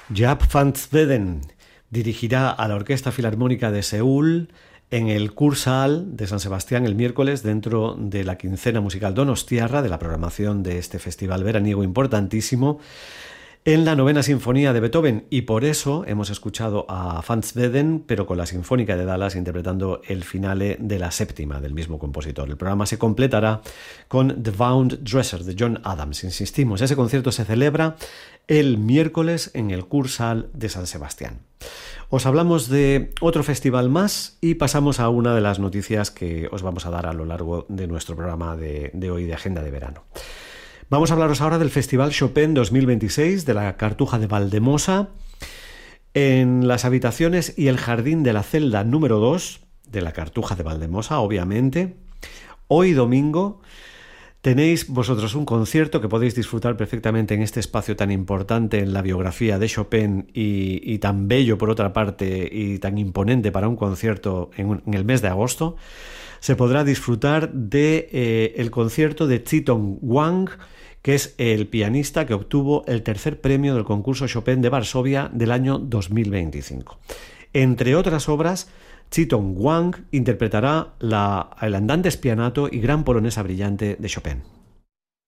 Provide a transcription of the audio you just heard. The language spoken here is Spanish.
Jaap van Zweden dirigirá a la Orquesta Filarmónica de Seúl en el Kursaal de San Sebastián el miércoles dentro de la quincena musical donostiarra de la programación de este festival veraniego importantísimo en la novena sinfonía de Beethoven, y por eso hemos escuchado a Van Zweden, pero con la Sinfónica de Dallas interpretando el finale de la séptima del mismo compositor. El programa se completará con The Wound Dresser de John Adams. Insistimos, ese concierto se celebra el miércoles en el Kursaal de San Sebastián. Os hablamos de otro festival más y pasamos a una de las noticias que os vamos a dar a lo largo de nuestro programa de hoy de Agenda de Verano. Vamos a hablaros ahora del Festival Chopin 2026 de la Cartuja de Valdemosa. En las habitaciones y el jardín de la celda número 2 de la Cartuja de Valdemosa, obviamente, hoy domingo tenéis vosotros un concierto que podéis disfrutar perfectamente en este espacio tan importante en la biografía de Chopin y tan bello por otra parte y tan imponente para un concierto en el mes de agosto. Se podrá disfrutar de el concierto de Chi-Tong Wang, que es el pianista que obtuvo el tercer premio del concurso Chopin de Varsovia del año 2025. Entre otras obras, Chi-Tong Wang interpretará el Andante Spianato y Gran Polonesa Brillante de Chopin.